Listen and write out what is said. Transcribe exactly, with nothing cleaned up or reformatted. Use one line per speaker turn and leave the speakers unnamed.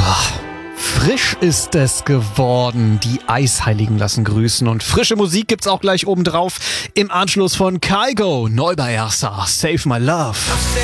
Frisch ist es geworden. Die Eisheiligen lassen grüßen. Und frische Musik gibt's auch gleich obendrauf. Im Anschluss von Kygo. Neu bei Ersa. Save My Love.